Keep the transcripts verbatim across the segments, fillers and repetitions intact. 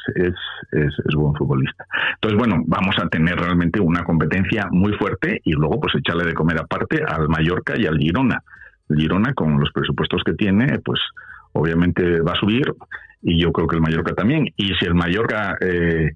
es, es, es buen futbolista. Entonces, bueno, vamos a tener realmente una competencia muy fuerte y luego pues echarle de comer aparte al Mallorca y al Girona. El Girona, con los presupuestos que tiene, pues obviamente va a subir, y yo creo que el Mallorca también. Y si el Mallorca eh,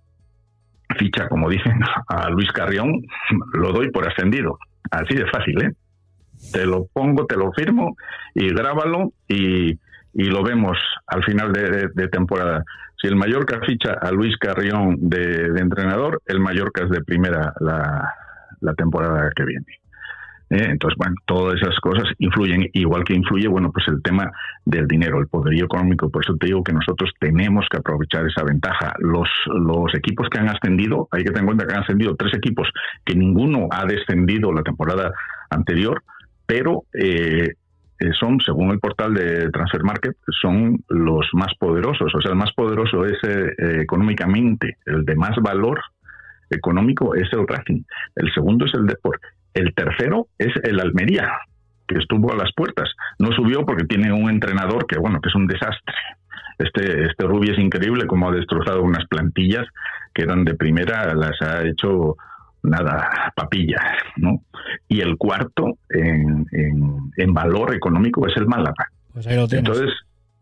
ficha, como dicen, a Luis Carrión, lo doy por ascendido. Así de fácil, ¿eh? Te lo pongo, te lo firmo y grábalo y, y lo vemos al final de, de, de temporada. Si el Mallorca ficha a Luis Carrión de, de entrenador, el Mallorca es de primera la, la temporada que viene. ¿Eh? Entonces, bueno, todas esas cosas influyen, igual que influye, bueno, pues el tema del dinero, el poderío económico. Por eso te digo que nosotros tenemos que aprovechar esa ventaja. Los, los equipos que han ascendido, hay que tener en cuenta que han ascendido tres equipos, que ninguno ha descendido la temporada anterior, pero eh, son, según el portal de Transfer Market, son los más poderosos. O sea, el más poderoso es eh, económicamente, el de más valor económico es el Racing. El segundo es el Depor. El tercero es el Almería, que estuvo a las puertas. No subió porque tiene un entrenador que, bueno, que es un desastre. Este, este Rubi es increíble cómo ha destrozado unas plantillas que eran de primera, las ha hecho nada, papilla, ¿no? Y el cuarto en, en, en valor económico es el Málaga. Pues ahí lo tienes. Entonces,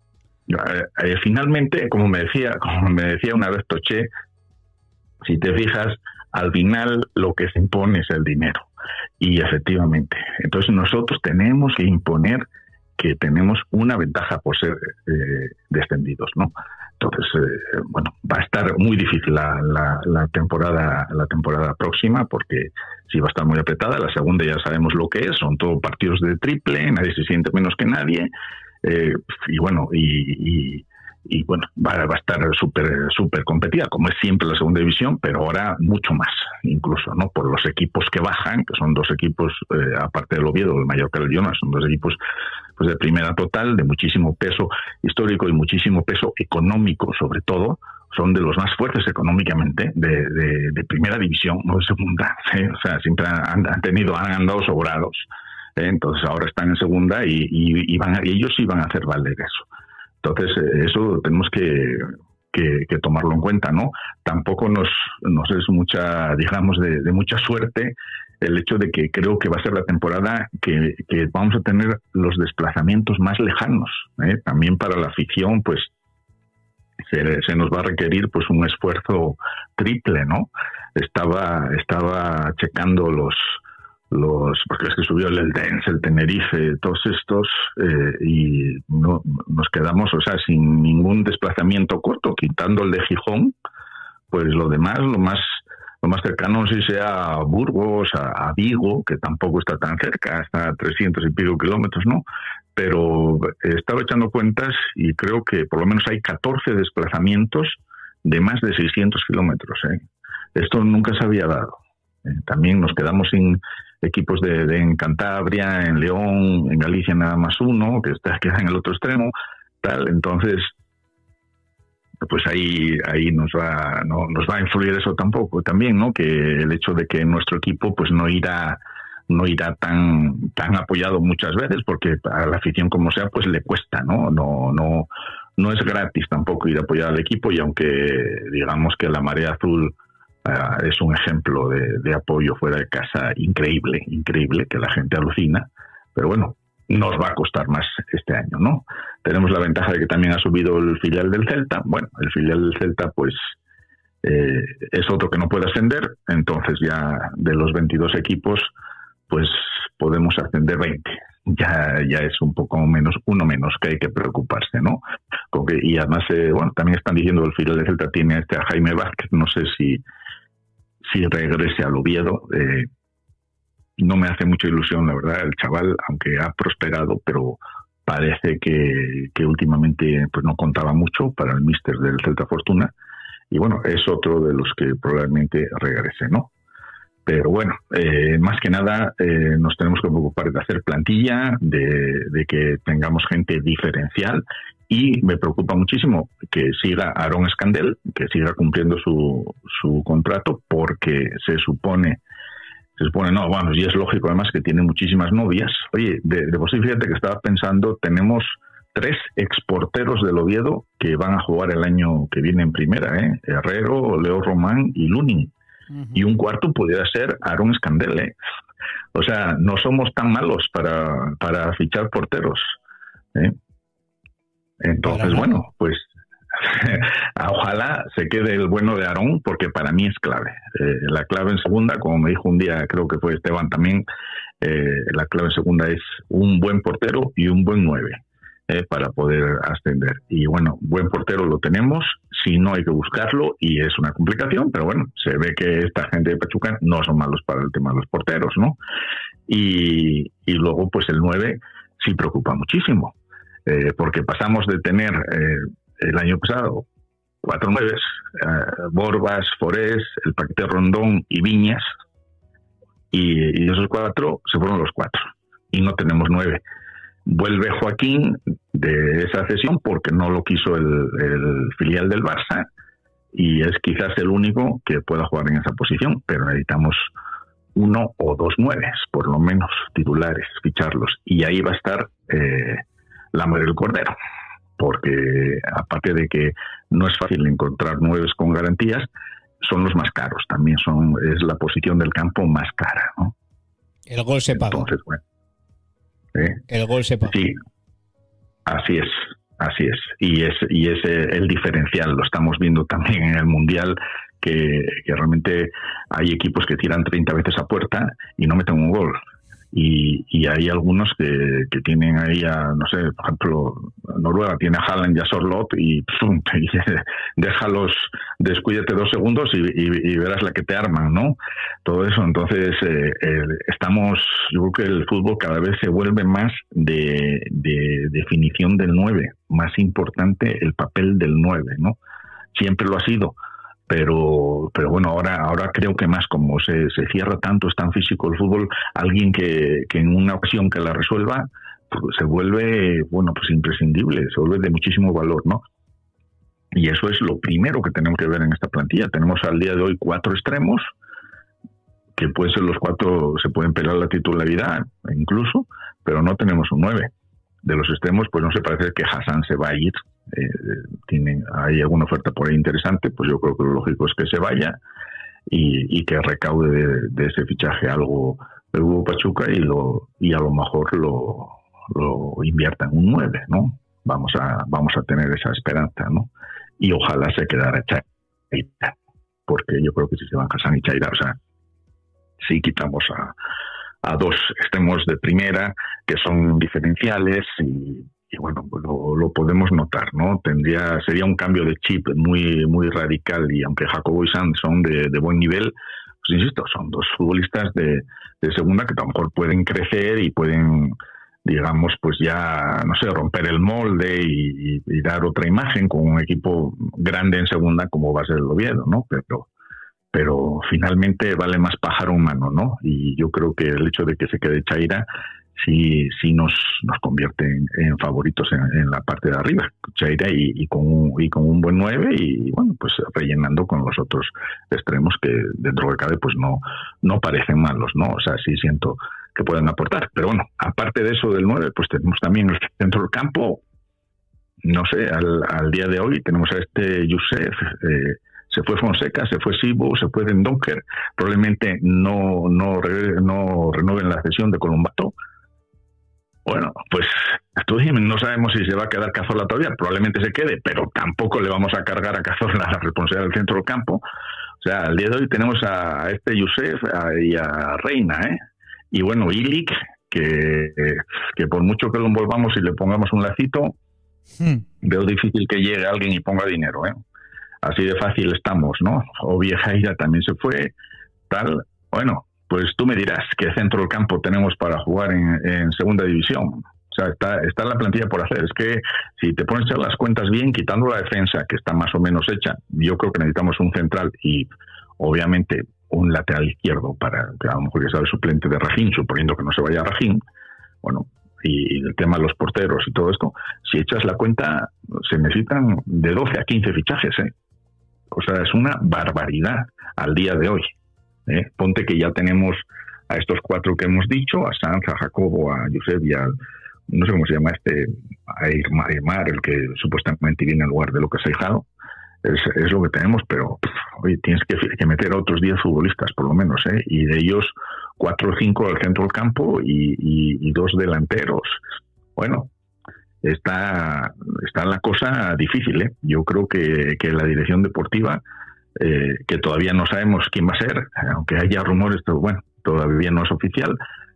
eh, eh, finalmente, como me decía, como me decía una vez Toché, si te fijas, al final lo que se impone es el dinero. Y efectivamente, entonces nosotros tenemos que imponer que tenemos una ventaja por ser eh, descendidos, ¿no? Entonces, eh, bueno, va a estar muy difícil la, la, la temporada la temporada próxima, porque sí va a estar muy apretada. La segunda ya sabemos lo que es, son todos partidos de triple, nadie se siente menos que nadie, eh, y bueno, y, y, y bueno, va, va a estar súper súper competida, como es siempre la segunda división, pero ahora mucho más, incluso, ¿no? Por los equipos que bajan, que son dos equipos, eh, aparte del Oviedo, el Mallorca y el Girona, son dos equipos pues de primera total, de muchísimo peso histórico y muchísimo peso económico, sobre todo, son de los más fuertes económicamente de, de, de primera división, no de segunda, ¿sí? O sea, siempre han, han tenido, han andado sobrados, ¿eh? Entonces ahora están en segunda y, y, y, van a, y ellos sí van a hacer valer eso. Entonces, eso tenemos que, que, que tomarlo en cuenta, ¿no? Tampoco nos, nos es mucha, digamos, de, de mucha suerte el hecho de que creo que va a ser la temporada que, que vamos a tener los desplazamientos más lejanos, ¿eh? También para la afición, pues, se, se nos va a requerir pues un esfuerzo triple, ¿no? Estaba, estaba checando los... los porque es que subió el Eldense, el Tenerife, todos estos, eh, y no, nos quedamos, o sea, sin ningún desplazamiento corto, quitando el de Gijón, pues lo demás, lo más lo más cercano sí sea a Burgos, a, a Vigo, que tampoco está tan cerca, está a trescientos y pico kilómetros, ¿no? Pero estaba echando cuentas y creo que por lo menos hay catorce desplazamientos de más de seiscientos kilómetros, ¿eh? Esto nunca se había dado. Eh, también nos quedamos sin equipos de, de en Cantabria, en León, en Galicia nada más uno, que está queda en el otro extremo, tal. Entonces, pues ahí ahí nos va no nos va a influir eso tampoco también, ¿no? Que el hecho de que nuestro equipo pues no irá no irá tan tan apoyado muchas veces, porque a la afición como sea pues le cuesta, ¿no? No no no es gratis tampoco ir a apoyar al equipo, y aunque digamos que la Marea Azul Uh, es un ejemplo de, de apoyo fuera de casa increíble, increíble, que la gente alucina, pero bueno, nos va a costar más este año, ¿no? Tenemos la ventaja de que también ha subido el filial del Celta. Bueno, el filial del Celta pues eh, es otro que no puede ascender, entonces ya de los veintidós equipos pues podemos ascender veinte. Ya, ya es un poco menos, uno menos que hay que preocuparse, ¿no? Porque, y además, eh, bueno, también están diciendo el filial de Celta tiene este a Jaime Vázquez, no sé si si regrese al Oviedo. Eh, no me hace mucha ilusión, la verdad, el chaval, aunque ha prosperado, pero parece que, que últimamente pues no contaba mucho para el míster del Celta Fortuna, y bueno, es otro de los que probablemente regrese, ¿no? Pero bueno, eh, más que nada eh, nos tenemos que preocupar de hacer plantilla, de, de que tengamos gente diferencial, y me preocupa muchísimo que siga Aaron Escandel, que siga cumpliendo su, su contrato, porque se supone, se supone, no, bueno, y es lógico además que tiene muchísimas novias. Oye, de, de vos fíjate que estaba pensando, tenemos tres exporteros del Oviedo que van a jugar el año que viene en primera, ¿eh? Herrero, Leo Román y Lunin. Uh-huh. Y un cuarto pudiera ser Aaron Scandelle. O sea, no somos tan malos para, para fichar porteros, ¿eh? Entonces, bueno, pues ojalá se quede el bueno de Aarón, porque para mí es clave. Eh, la clave en segunda, como me dijo un día, creo que fue Esteban también, eh, la clave en segunda es un buen portero y un buen nueve eh, para poder ascender. Y bueno, buen portero lo tenemos, si no hay que buscarlo y es una complicación, pero bueno, se ve que esta gente de Pachuca no son malos para el tema de los porteros, ¿no? Y, y luego pues el nueve sí preocupa muchísimo. Eh, porque pasamos de tener eh, el año pasado cuatro nueves, eh, Borbas, Forés, el paquete Rondón y Viñas, y, y esos cuatro se fueron los cuatro, y no tenemos nueve. Vuelve Joaquín de esa cesión porque no lo quiso el, el filial del Barça, y es quizás el único que pueda jugar en esa posición, pero necesitamos uno o dos nueves, por lo menos titulares, ficharlos, y ahí va a estar eh, la madre del Cordero, porque aparte de que no es fácil encontrar nueves con garantías, son los más caros, también son es la posición del campo más cara, ¿no? El gol se paga. Entonces, bueno, ¿eh? El gol se paga. Sí, así es, así es, y es y es el diferencial, lo estamos viendo también en el Mundial, que, que realmente hay equipos que tiran treinta veces a puerta y no meten un gol. Y, y hay algunos que, que tienen ahí a, no sé, por ejemplo, Noruega tiene a Haaland y a Sorloth y, pum, y déjalos, descuídate dos segundos y, y, y verás la que te arman, ¿no? Todo eso, entonces eh, eh, estamos, yo creo que el fútbol cada vez se vuelve más de, de definición del nueve, más importante el papel del nueve, ¿no? Siempre lo ha sido. Pero, pero bueno, ahora, ahora creo que más, como se, se cierra tanto, es tan físico el fútbol, alguien que, que en una ocasión que la resuelva, pues se vuelve, bueno, pues imprescindible, se vuelve de muchísimo valor, ¿no? Y eso es lo primero que tenemos que ver en esta plantilla. Tenemos al día de hoy cuatro extremos, que pueden ser los cuatro, se pueden pelear la titularidad incluso, pero no tenemos un nueve. De los extremos, pues no se parece que Hassan se va a ir. Eh, tienen, hay alguna oferta por ahí interesante, pues yo creo que lo lógico es que se vaya y, y que recaude de, de ese fichaje algo el Hugo Pachuca y lo y a lo mejor lo, lo invierta en un nueve, ¿no? Vamos a vamos a tener esa esperanza, ¿no? Y ojalá se quedara Chaira, porque yo creo que si se van Hassan y Chaira, o sea, si quitamos a a dos extremos de primera que son diferenciales y, y bueno, pues lo, lo podemos notar, ¿no? Tendría sería un cambio de chip muy muy radical, y aunque Jacobo y Sanz son de, de buen nivel, pues insisto, son dos futbolistas de, de segunda que a lo mejor pueden crecer y pueden, digamos, pues ya, no sé, romper el molde y, y, y dar otra imagen con un equipo grande en segunda como va a ser el Oviedo, ¿no? Pero pero finalmente vale más pájaro humano, ¿no? Y yo creo que el hecho de que se quede Chaira sí, sí nos, nos convierte en, en favoritos en, en la parte de arriba, Chaira y, y, con un, y con un buen nueve y bueno, pues rellenando con los otros extremos que dentro de cabe pues no, no parecen malos, ¿no? O sea, sí siento que pueden aportar. Pero bueno, aparte de eso del nueve, pues tenemos también el centro del campo, no sé, al, al día de hoy tenemos a este Youssef, eh, se fue Fonseca, se fue Sibo, se fue Dendoncker, probablemente no, no, no renueven la cesión de Colombato. Bueno, pues no sabemos si se va a quedar Cazorla todavía, probablemente se quede, pero tampoco le vamos a cargar a Cazorla la responsabilidad del centro del campo. O sea, al día de hoy tenemos a este Youssef y a Reina, ¿eh? Y bueno, Ilic, que, que por mucho que lo envolvamos y le pongamos un lacito, hmm. veo difícil que llegue alguien y ponga dinero, ¿eh? Así de fácil estamos, ¿no? O Viejaira también se fue, tal. Bueno, pues tú me dirás qué centro del campo tenemos para jugar en, en segunda división. O sea, está, está la plantilla por hacer. Es que si te pones a hacer las cuentas bien, quitando la defensa, que está más o menos hecha, yo creo que necesitamos un central y obviamente un lateral izquierdo para que a lo mejor ya sea el suplente de Rajín, suponiendo que no se vaya a Rajín. Bueno, y el tema de los porteros y todo esto, si echas la cuenta, se necesitan de doce a quince fichajes, ¿eh? O sea, es una barbaridad al día de hoy. ¿eh? Ponte que ya tenemos a estos cuatro que hemos dicho, a Sanz, a Jacobo, a Youssef y al, no sé cómo se llama este, Aymar, Aymar, el que supuestamente viene en lugar de Lucas Aijado, es, es lo que tenemos, pero pff, oye, tienes que, que meter a otros diez futbolistas por lo menos, ¿eh? Y de ellos cuatro o cinco al centro del campo y, y, y dos delanteros. Bueno, está, está la cosa difícil, ¿eh? Yo creo que, que la dirección deportiva, eh, que todavía no sabemos quién va a ser, aunque haya rumores, pero bueno, todavía no es oficial.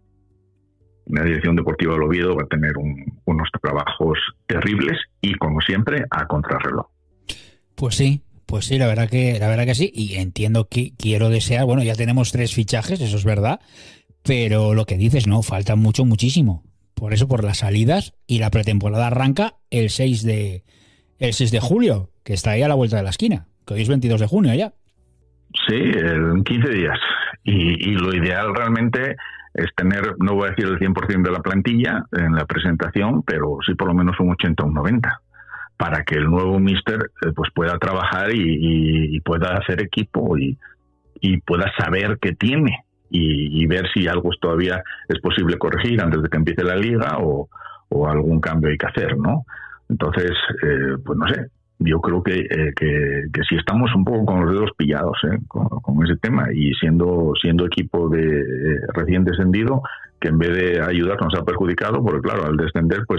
La dirección deportiva del Oviedo va a tener un, unos trabajos terribles y, como siempre, a contrarreloj. Pues sí, pues sí, la verdad que la verdad que sí. Y entiendo que quiero desear, bueno, ya tenemos tres fichajes, eso es verdad, pero lo que dices, no, falta mucho, muchísimo. Por eso, por las salidas, y la pretemporada arranca el seis de el seis de julio, que está ahí a la vuelta de la esquina, que hoy es veintidós de junio ya. Sí, en quince días. Y, y lo ideal realmente es tener, no voy a decir el cien por ciento de la plantilla en la presentación, pero sí por lo menos un ochenta o un noventa, para que el nuevo míster eh, pues pueda trabajar y, y, y pueda hacer equipo y, y pueda saber qué tiene y, y ver si algo todavía es posible corregir antes de que empiece la liga o, o algún cambio hay que hacer, ¿no? Entonces, eh, pues no sé, yo creo que, eh, que, que si estamos un poco con los dedos pillados, ¿eh? con, con ese tema, y siendo siendo equipo de eh, recién descendido, que en vez de ayudar nos ha perjudicado, porque claro, al descender pues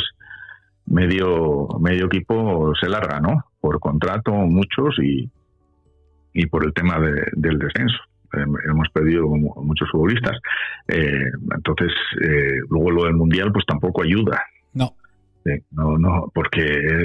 medio medio equipo se larga, ¿no? Por contrato muchos y y por el tema de, del descenso. Eh, hemos perdido muchos futbolistas. Eh, entonces, eh, luego lo del Mundial pues tampoco ayuda. No. Sí, no, no, porque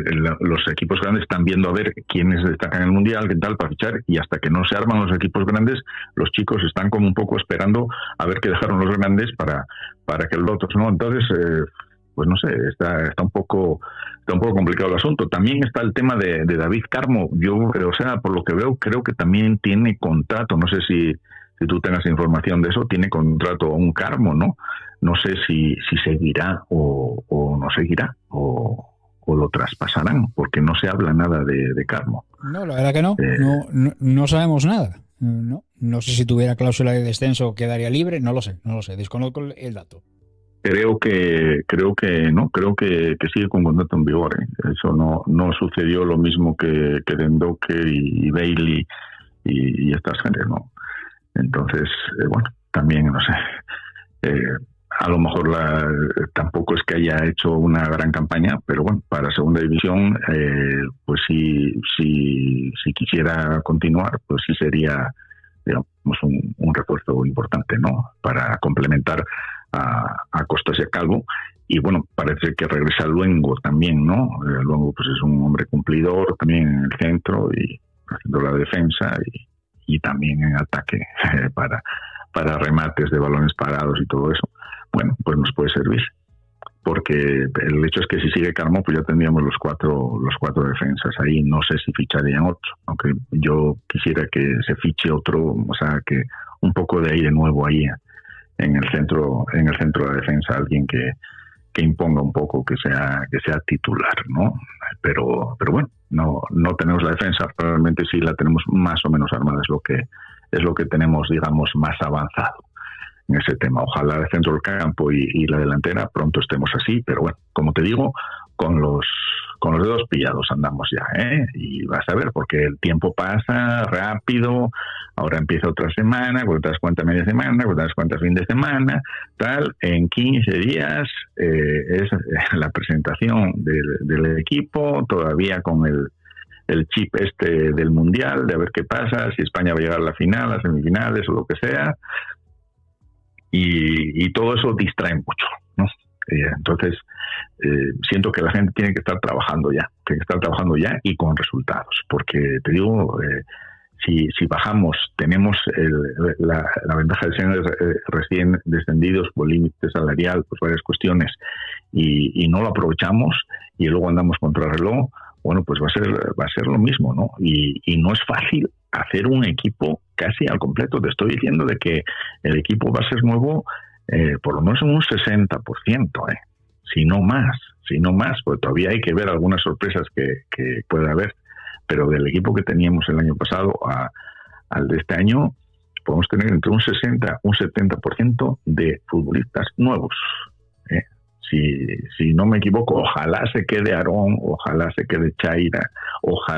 los equipos grandes están viendo a ver quiénes destacan en el Mundial, qué tal, para fichar, y hasta que no se arman los equipos grandes, los chicos están como un poco esperando a ver qué dejaron los grandes para, para que los otros, ¿no? Entonces, eh, pues no sé, está, está un poco está un poco complicado el asunto. También está el tema de, de David Carmo. Yo, o sea, por lo que veo, creo que también tiene contrato, no sé si, si tú tengas información de eso, tiene contrato un Carmo, ¿no? No sé si, si seguirá o, o no seguirá o, o lo traspasarán, porque no se habla nada de, de Carmo. No, la verdad que no. Eh, no, no, no sabemos nada. No, no sé si tuviera cláusula de descenso quedaría libre, no lo sé, no lo sé, desconozco el dato. Creo que creo que no, creo que, que sigue con contrato en vigor. ¿eh? Eso no no sucedió lo mismo que, que Dendoque y, y Bailey y, y estas gentes, ¿no? Entonces, eh, bueno, también, no sé, eh, a lo mejor la, tampoco es que haya hecho una gran campaña, pero bueno, para segunda división, eh, pues sí, sí, si quisiera continuar, pues sí sería, digamos, un, un refuerzo importante, ¿no? Para complementar a, a Costas y a Calvo. Y bueno, parece que regresa Luengo también, ¿no? Eh, Luengo pues es un hombre cumplidor también en el centro y haciendo la defensa y, y también en ataque eh, para, para remates de balones parados y todo eso. Bueno, pues nos puede servir, porque el hecho es que si sigue Carmo, pues ya tendríamos los cuatro los cuatro defensas ahí. No sé si ficharían otro, aunque yo quisiera que se fiche otro, o sea, que un poco de aire nuevo ahí en el centro en el centro de la defensa, alguien que, que imponga un poco, que sea que sea titular, ¿no? Pero pero bueno, no no tenemos la defensa, probablemente sí la tenemos más o menos armada, es lo que es lo que tenemos, digamos, más avanzado en ese tema. Ojalá el centro del campo y, y la delantera pronto estemos así, pero bueno, como te digo, con los con los dedos pillados andamos ya, ¿eh? Y vas a ver, porque el tiempo pasa rápido, ahora empieza otra semana, cuando te das cuenta media semana, cuando te das cuenta fin de semana, tal, en quince días eh, es la presentación del, del equipo, todavía con el el chip este del Mundial, de a ver qué pasa, si España va a llegar a la final, a las semifinales o lo que sea. Y, y todo eso distrae mucho, ¿no? Eh, entonces, eh, siento que la gente tiene que estar trabajando ya, tiene que estar trabajando ya y con resultados, porque te digo, eh, si, si bajamos, tenemos el, la, la ventaja de ser eh, recién descendidos por límite salarial, pues varias cuestiones, y, y no lo aprovechamos y luego andamos contra el reloj, bueno, pues va a ser va a ser lo mismo, ¿no? Y, y no es fácil hacer un equipo casi al completo. Te estoy diciendo de que el equipo va a ser nuevo eh, por lo menos en un sesenta por ciento, eh, si no más, si no más, porque todavía hay que ver algunas sorpresas que, que puede haber, pero del equipo que teníamos el año pasado a, al de este año, podemos tener entre un sesenta y un setenta por ciento de futbolistas nuevos, eh, Si, si no me equivoco, ojalá se quede Aarón, ojalá se quede Chaira, ojalá